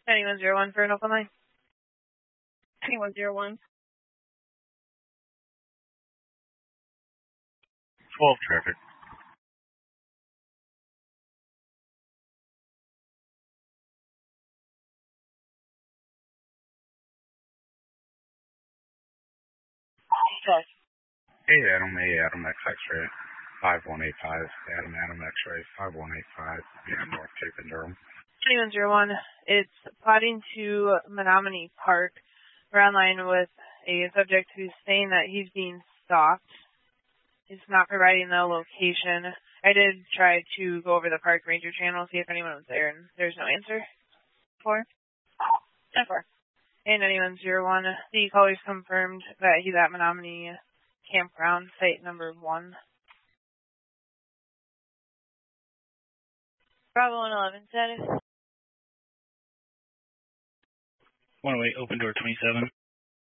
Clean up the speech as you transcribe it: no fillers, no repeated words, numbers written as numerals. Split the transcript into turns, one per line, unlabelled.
9101 for an open line.
2101.
12 traffic.
Okay.
Hey, Adam, X-ray, 5185. Adam, X-ray, 5185. Yeah, North Cape and Durham.
2101, it's plotting to Menominee Park. We're online with a subject who's saying that he's being stalked. He's not providing the location. I did try to go over the park ranger channel, see if anyone was there, and there's no answer.
4. 10-4.
And 9101, the caller's confirmed that he's at Menominee Campground, site number 1.
Bravo 111 status.
108, open door 27.